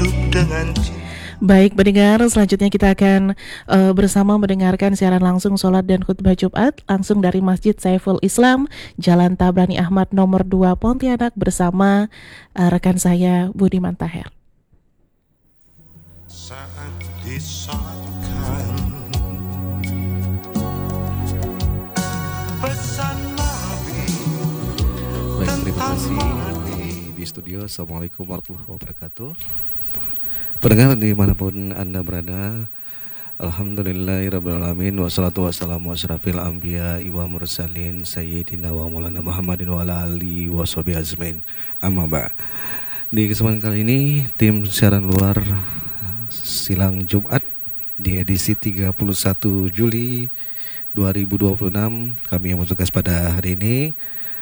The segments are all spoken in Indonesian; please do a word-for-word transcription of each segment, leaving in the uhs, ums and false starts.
hidup dengan cinta. Baik pendengar, selanjutnya kita akan uh, bersama mendengarkan siaran langsung sholat dan khutbah Jumat langsung dari Masjid Saiful Islam, Jalan Tabrani Ahmad nomor dua Pontianak bersama uh, rekan saya Budiman Taher. Saat disolatkan pesan Nabi. Baik, terima kasih di, di studio. Assalamualaikum warahmatullahi wabarakatuh. Pendengar dimanapun Anda berada, Alhamdulillahirrabbilalamin, wassalatu wassalamu asyrafil anbiya wa mursalin sayyidina wa maulana Muhammadin wa ala alihi wa sahbihi ajmain. Amma ba'. Di kesempatan kali ini tim siaran luar silang Jumat di edisi tiga puluh satu Juli dua ribu dua puluh enam, kami yang bertugas pada hari ini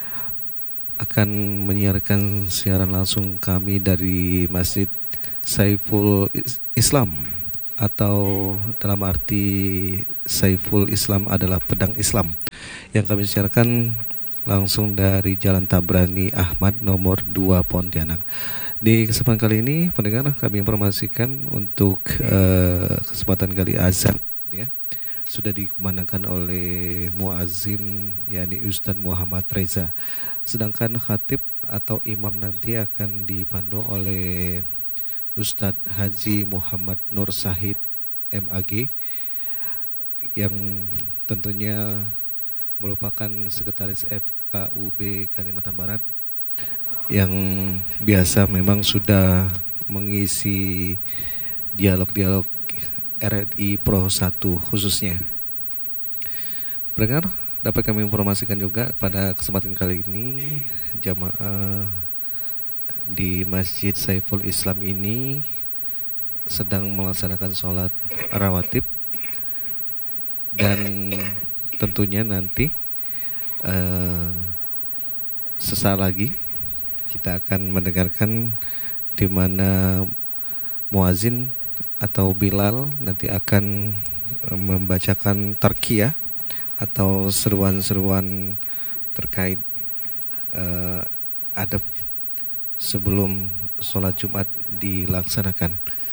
akan menyiarkan siaran langsung kami dari Masjid Saiful Islam, atau dalam arti Saiful Islam adalah pedang Islam, yang kami siarkan langsung dari Jalan Tabrani Ahmad nomor dua Pontianak. Di kesempatan kali ini pendengar, kami informasikan untuk uh, kesempatan kali azan ya sudah dikumandangkan oleh muazin yakni Ustadz Muhammad Reza, sedangkan khatib atau imam nanti akan dipandu oleh Ustadz Haji Muhammad Nur Sahid M A G, yang tentunya merupakan sekretaris F K U B Kalimantan Barat, yang biasa memang sudah mengisi dialog-dialog R R I Pro satu khususnya. Pendengar, dapat kami informasikan juga pada kesempatan kali ini jamaah di Masjid Saiful Islam ini sedang melaksanakan sholat rawatib, dan tentunya nanti uh, sesaat lagi kita akan mendengarkan di mana muazin atau Bilal nanti akan membacakan tarkiyah atau seruan-seruan terkait uh, adab sebelum sholat Jumat dilaksanakan.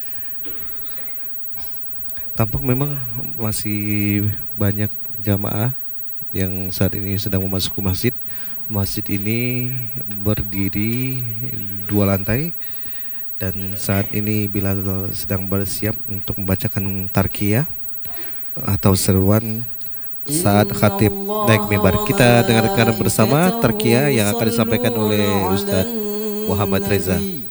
Tampak memang masih banyak jamaah yang saat ini sedang memasuki masjid. Masjid ini berdiri dua lantai, dan saat ini Bilal sedang bersiap untuk membacakan tarkiyah atau seruan saat khatib naik mimbar. Kita dengarkan bersama tarkiyah yang akan disampaikan oleh Ustadz Muhammad Reza.